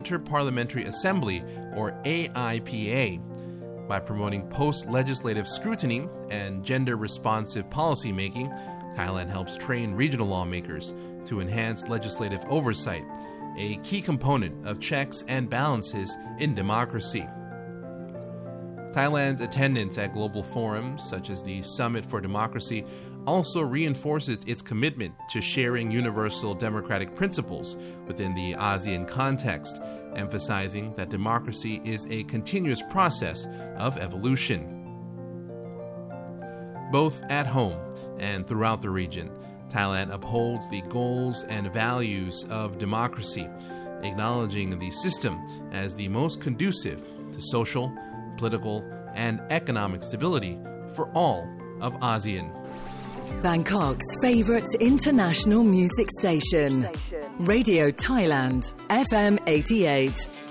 Inter-Parliamentary Assembly, or AIPA. By promoting post-legislative scrutiny and gender-responsive policy-making, Thailand helps train regional lawmakers to enhance legislative oversight, a key component of checks and balances in democracy. Thailand's attendance at global forums, such as the Summit for Democracy, also reinforces its commitment to sharing universal democratic principles within the ASEAN context, emphasizing that democracy is a continuous process of evolution. Both at home and throughout the region, Thailand upholds the goals and values of democracy, acknowledging the system as the most conducive to social, political, and economic stability for all of ASEAN. Bangkok's favorite international music station, Radio Thailand, FM 88.